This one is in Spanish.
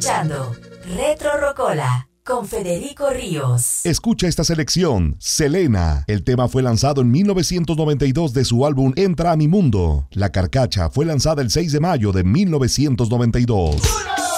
escuchando Retro Rocola con Federico Ríos. Escucha esta selección, Selena. El tema fue lanzado en 1992 de su álbum Entra a mi mundo. La Carcacha fue lanzada el 6 de mayo de 1992.